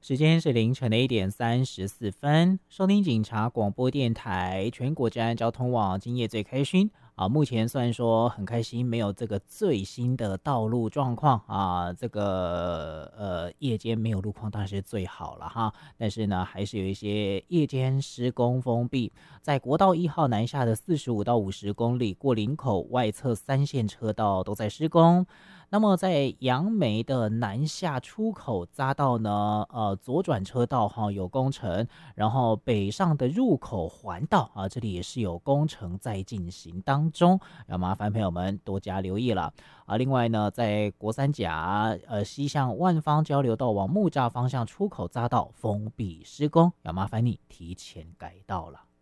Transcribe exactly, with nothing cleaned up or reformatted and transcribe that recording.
时间是凌晨的一点三十四分，收听警察广播电台全国治安交通网，今夜最开心啊！目前虽然说很开心，没有这个最新的道路状况啊，这个呃夜间没有路况当然是最好了哈。但是呢，还是有一些夜间施工封闭，在国道一号南下的四十五到五十公里过林口外侧三线车道都在施工。那么在杨梅的南下出口匝道呢，呃，左转车道哈、有工程，然后北上的入口环道啊，这里也是有工程在进行当中，要麻烦朋友们多加留意了啊。另外呢，在国三甲呃西向万方交流道往木栅方向出口匝道封闭施工，要麻烦你提前改道了。